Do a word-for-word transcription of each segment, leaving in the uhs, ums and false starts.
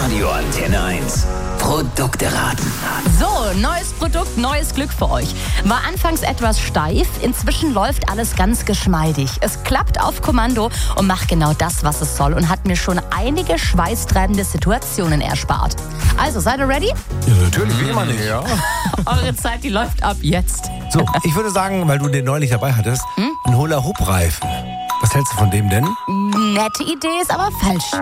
Radio Antenne eins. Produkte raten. So, neues Produkt, neues Glück für euch. War anfangs etwas steif, inzwischen läuft alles ganz geschmeidig. Es klappt auf Kommando und macht genau das, was es soll und hat mir schon einige schweißtreibende Situationen erspart. Also, seid ihr ready? Ja, natürlich, wie immer nicht. Ja. Eure Zeit, die läuft ab jetzt. So, ich würde sagen, weil du den neulich dabei hattest, Hm? ein Hula-Hoop-Reifen. Was hältst du von dem denn? Nette Idee, ist aber falsch.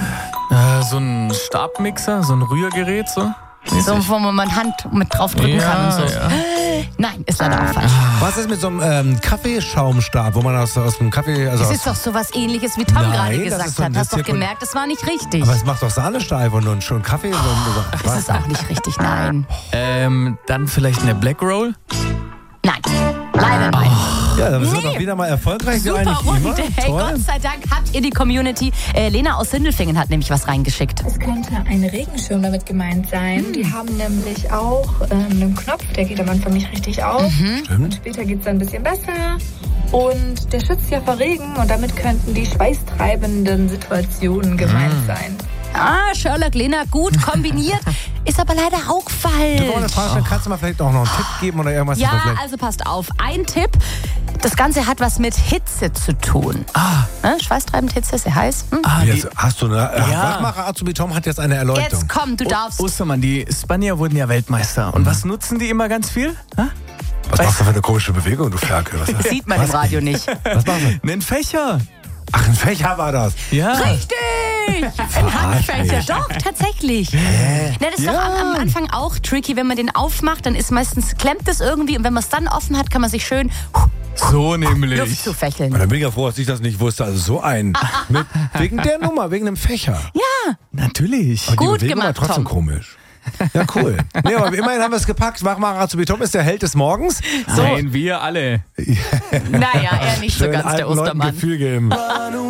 Äh, so ein Stabmixer, so ein Rührgerät, so. So, wo man Hand mit drauf drücken Ja, kann und so. ja. Nein, ist leider auch falsch. Was ist mit so einem ähm, Kaffeeschaumstab, wo man aus, aus dem Kaffee... Also Es aus, ist doch sowas Ähnliches, wie Tom Nein, gerade das gesagt ist so ein hat. Hast doch Zirkel- gemerkt, das war nicht richtig. aber es macht doch Sahnesteif und, und schon Kaffee. Und, Das ist auch nicht richtig, nein. Ähm, dann vielleicht eine Black Roll? Nein, leider nein. ja, dann sind wir Nee. doch wieder mal erfolgreich. wie Super eigentlich Runde. immer. Hey, Toll. Gott sei Dank habt ihr die Community. Äh, Lena aus Sindelfingen hat nämlich was reingeschickt. Es könnte ein Regenschirm damit gemeint sein. Die haben nämlich auch ähm, einen Knopf, der geht am Anfang nicht richtig auf. Und später geht es dann ein bisschen besser. Und der schützt ja vor Regen und damit könnten die schweißtreibenden Situationen gemeint sein. Ah, Sherlock, Lena, gut kombiniert. Ist aber leider auch Bevor wir falsch. das fragen, kannst du mal vielleicht auch noch einen Tipp geben oder irgendwas? Ja, was vielleicht- also passt auf. Ein Tipp. Das Ganze hat was mit Hitze zu tun. Ah, Ne? Schweißtreibend Hitze, ist ja heiß. Hm? ah Wie die jetzt, hast du eine äh, Ja. Wachmacher Azubi Tom hat jetzt eine Erleuchtung. Jetzt komm, du darfst. Ostermann, die Spanier wurden ja Weltmeister. Und was nutzen die immer ganz viel? Ha? Was machst du für eine komische Bewegung, du Ferkel? Was, Das sieht man im Radio nicht. was machst du? Einen Fächer. Ach, ein Fächer war das. Ja. Richtig! Ein Handfächer. mich. Doch, tatsächlich. Na, das ist doch am, am Anfang auch tricky, wenn man den aufmacht, dann ist meistens, klemmt es irgendwie und wenn man es dann offen hat, kann man sich schön So nämlich. Luft zufächeln. Und dann bin ich ja froh, dass ich das nicht wusste. Also so ein. Mit, wegen der Nummer, wegen einem Fächer. Ja, Natürlich. Aber die Gut Bewegung war gemacht, trotzdem Tom. komisch. Ja, cool. Nee, aber immerhin haben wir es gepackt. Wachmacher Azubi Tom ist der Held des Morgens. Nein, wir alle. naja, er nicht so Schön ganz, der alten Leuten Ostermann. Gefühl geben.